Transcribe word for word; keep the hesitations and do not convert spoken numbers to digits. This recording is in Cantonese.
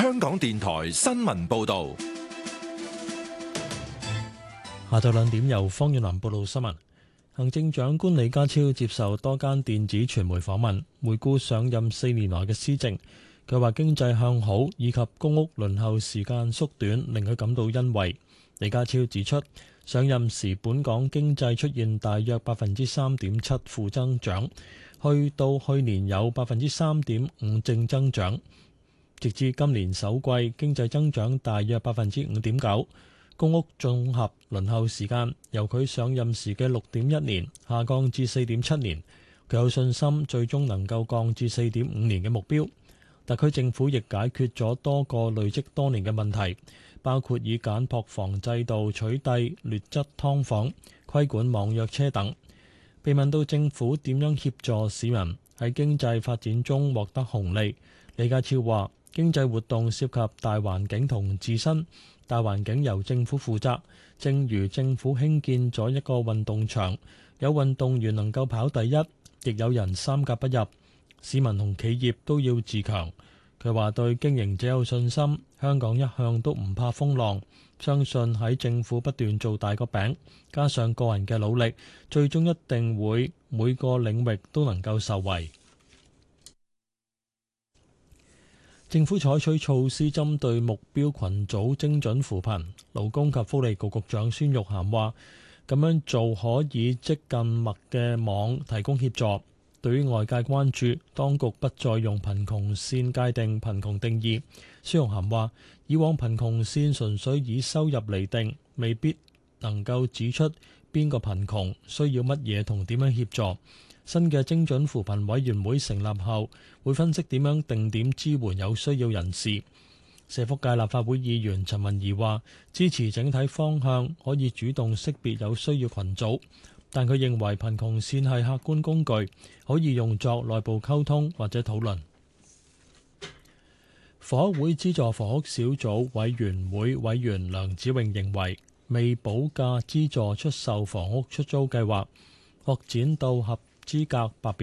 香港電台新聞報道。 下晝兩點由方遠南報道新聞。行政長官李家超接受多間電子傳媒訪問，回顧上任四年來嘅施政。佢話經濟向好以及公屋輪候時間縮短，令佢感到欣慰。李家超指出，上任時本港經濟出現大約百分之三點七負增長，去到去年有百分之三點五正增長，直至今年首季經濟增長大約百分之五點九。公屋綜合輪候時間由佢上任時嘅六點一年下降至四點七年，佢有信心最終能夠降至四點五年嘅目標。特區政府亦解決咗多個累積多年嘅問題，包括以簡樸房制度取締劣質劏房、規管網約車等。被問到政府點樣協助市民喺經濟發展中獲得紅利，李家超話：經濟活動涉及大環境同自身。大環境由政府負責，正如政府興建咗一個運動場，有運動員能夠跑第一，亦有人三甲不入。市民同企業都要自強。佢話對經營者有信心，香港一向都唔怕風浪，相信喺政府不斷做大個餅，加上個人嘅努力，最終一定會每個領域都能夠受惠。政府採取措施針對目標群組精準扶貧，勞工及福利局局長孫玉菡話：咁樣做可以即近墨嘅網提供協助。對於外界關注當局不再用貧窮線界定貧窮定義，孫玉菡話：以往貧窮線純粹以收入嚟定，未必能夠指出邊個貧窮需要乜嘢同點樣協助。新嘅精準扶貧委員會成立後，會分析點樣定點支援有需要人士。社福界立法會議員陳文儀話：支持整體方向，可以主動識別有需要群組，但佢認為貧窮線係客觀工具，可以用作內部溝通或者討論。房屋會資助房屋小組委員會委員梁子穎認為，未補價資助出售房屋出租計劃擴展到合資格白表